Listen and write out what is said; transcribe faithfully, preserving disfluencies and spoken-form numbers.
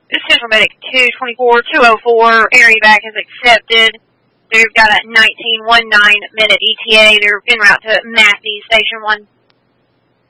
This Central Medic two twenty-four two oh four, air evac has accepted. They've got a nineteen nineteen minute E T A. They're en route to Massey, Station one.